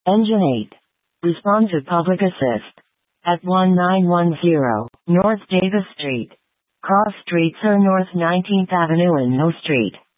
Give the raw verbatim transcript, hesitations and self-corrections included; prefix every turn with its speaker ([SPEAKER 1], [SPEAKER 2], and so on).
[SPEAKER 1] Engine eight. Respond to public assist. At one nine one zero, North Davis Street. Cross streets are North nineteenth Avenue and No Street.